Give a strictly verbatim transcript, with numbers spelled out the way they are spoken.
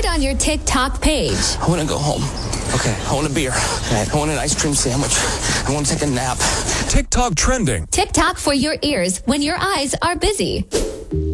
it on your TikTok page. I want to go home. Okay. I want a beer. I want an ice cream sandwich. I want to take a nap. TikTok trending. TikTok for your ears when your eyes are busy.